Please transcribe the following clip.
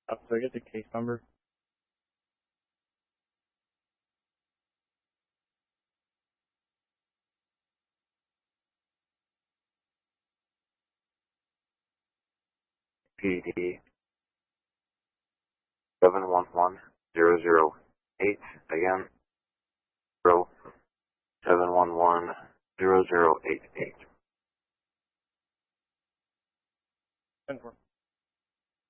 So I get the case number. PD 711008, again, 7110088. 10-4.